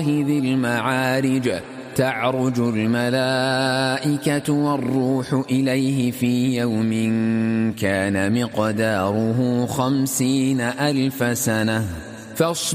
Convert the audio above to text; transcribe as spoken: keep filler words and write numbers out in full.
ذي المعارج تعرج الملائكة والروح إليه في يوم كان مقداره خمسين ألف سنة.